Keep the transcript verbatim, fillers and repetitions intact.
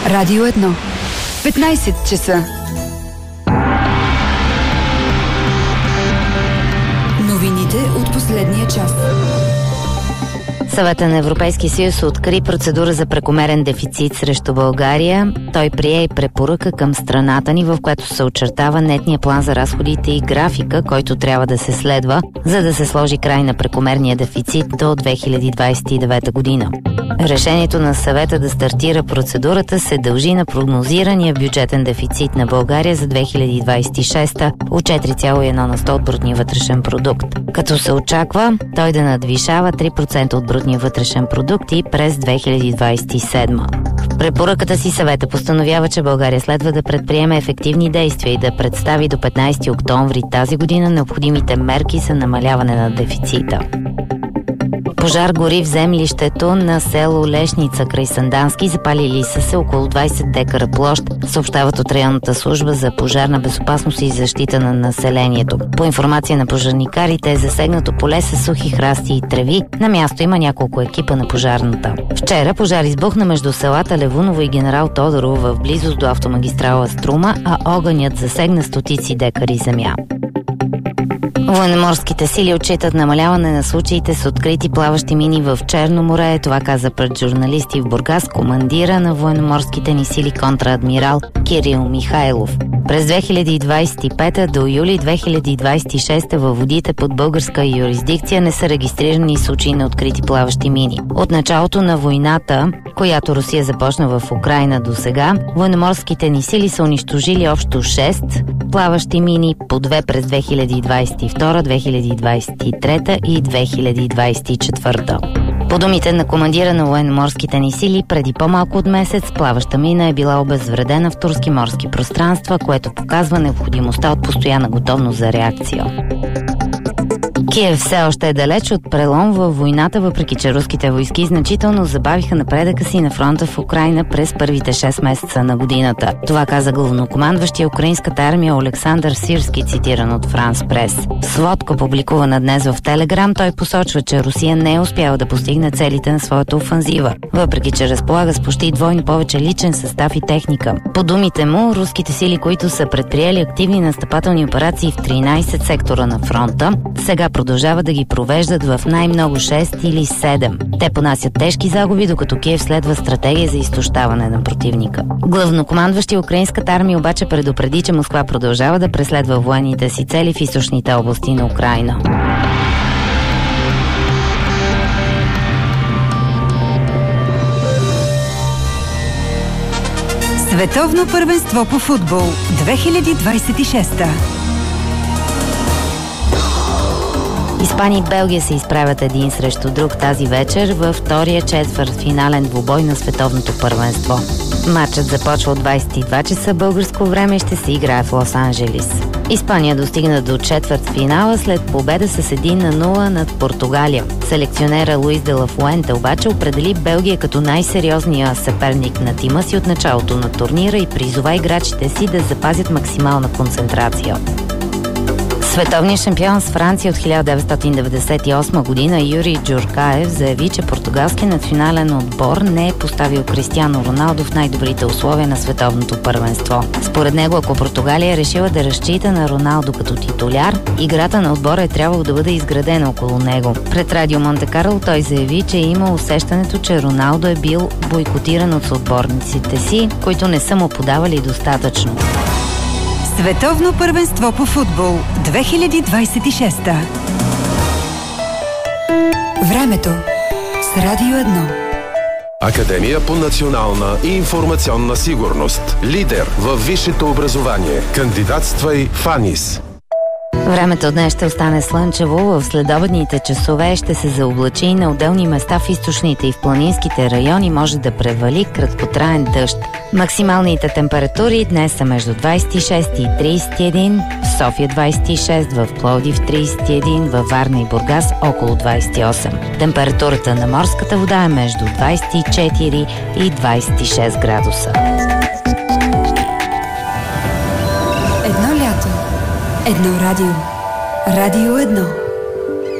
Радио едно. петнайсет часа. Новините от последния час. Съвета на Европейския съюз откри процедура за прекомерен дефицит срещу България. Той прие и препоръка към страната ни, в която се очертава нетния план за разходите и графика, който трябва да се следва, за да се сложи край на прекомерния дефицит до две хиляди двадесет и девета година. Решението на съвета да стартира процедурата се дължи на прогнозирания бюджетен дефицит на България за две хиляди двадесет и шеста от четири цяло и едно на сто от брутния вътрешен продукт, като се очаква той да надвишава три процента от брутния вътрешен продукт и през две хиляди двадесет и седма. В препоръката си съвета постановява, че България следва да предприеме ефективни действия и да представи до петнайсети октомври тази година необходимите мерки за намаляване на дефицита. Пожар гори в землището на село Лешница край Сандански. Запалили са се около двадесет декара площ, съобщават от районната служба за пожарна безопасност и защита на населението. По информация на пожарникарите е засегнато поле с сухи храсти и треви. На място има няколко екипа на пожарната. Вчера пожар избухна между селата Левуново и Генерал Тодорово в близост до автомагистрала Струма, а огънят засегна стотици декари земя. Военноморските сили отчитат намаляване на случаите с открити плаващи мини в Черно море. Това каза пред журналисти в Бургас командира на военноморските ни сили контраадмирал Кирил Михайлов. През две хиляди двадесет и пета до юли две хиляди двадесет и шеста във водите под българска юрисдикция не са регистрирани случаи на открити плаващи мини. От началото на войната, която Русия започна в Украйна до сега, военноморските ни сили са унищожили общо шест плаващи мини, по две през две хиляди двадесет и втора, две хиляди двадесет и трета и две хиляди двадесет и четвърта. По думите на командира на военноморските ни сили, преди по-малко от месец плаваща мина е била обезвредена в турски морски пространства, което показва необходимостта от постоянна готовност за реакция. Киев все още е далеч от прелом във войната, въпреки че руските войски значително забавиха напредъка си на фронта в Украйна през първите шест месеца на годината. Това каза главнокомандващия украинската армия Олександър Сирски, цитиран от Франс Прес. Сводка, публикувана днес в Телеграм, той посочва, че Русия не е успяла да постигне целите на своята офанзива, въпреки че разполага с почти двойно повече личен състав и техника. По думите му, руските сили, които са предприели активни настъпателни операции в тринайсет сектора на фронта, сега продължават да ги провеждат в най-много шест или седем. Те понасят тежки загуби, докато Киев следва стратегия за изтощаване на противника. Главнокомандващи украинската армия обаче предупреди, че Москва продължава да преследва военните си цели в източните области на Украйна. Световно първенство по футбол две хиляди двадесет и шеста. Испания и Белгия се изправят един срещу друг тази вечер във втория четвъртфинален двубой на световното първенство. Матчът започва от двадесет и два часа българско време и ще се играе в Лос-Анджелис. Испания достигна до четвъртфинала след победа с един на нула над Португалия. Селекционера Луис де ла Фуенте обаче определи Белгия като най-сериозния съперник на тима си от началото на турнира и призова играчите си да запазят максимална концентрация. Световният шампион с Франция от хиляда деветстотин деветдесет и осма година Юрий Джуркаев заяви, че португалският национален отбор не е поставил Кристиано Роналдо в най-добрите условия на световното първенство. Според него, ако Португалия е решила да разчита на Роналдо като титуляр, играта на отбора е трябвало да бъде изградена около него. Пред Радио Монте Карло той заяви, че е имал усещането, че Роналдо е бил бойкотиран от съотборниците си, които не са му подавали достатъчно. Световно първенство по футбол две хиляди двадесет и шеста. Времето с Радио едно. Академия по национална и информационна сигурност. Лидер във висшето образование. Кандидатствай в АНИС. Времето днес ще остане слънчево, в следобедните часове ще се заоблачи и на отделни места в източните и в планинските райони може да превали краткотраен дъжд. Максималните температури днес са между двадесет и шест и тридесет и един, в София двадесет и шест, в Пловдив тридесет и един, във Варна и Бургас около двадесет и осем. Температурата на морската вода е между двадесет и четири и двадесет и шест градуса. Едно лято. Едно радио. Радио едно.